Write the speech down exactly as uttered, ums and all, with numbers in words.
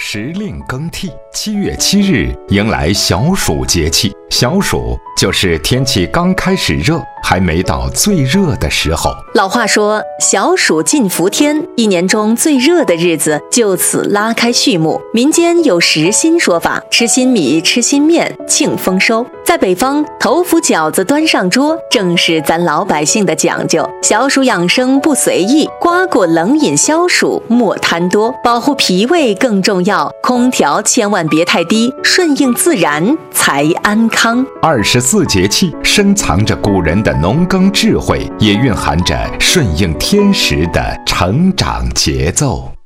时令更替，七月七日迎来小暑节气。小暑就是天气刚开始热，还没到最热的时候。 老话说，小暑尽伏天，一年中最热的日子就此拉开序幕。民间有时新说法，吃新米，吃新面，庆丰收。在北方，头伏饺子端上桌，正是咱老百姓的讲究。小暑养生不随意，瓜果冷饮消暑莫贪多，保护脾胃更重要。空调千万别太低，顺应自然才安康。 二十四节气深藏着古人的农耕智慧，也蕴含着顺应天时的成长节奏。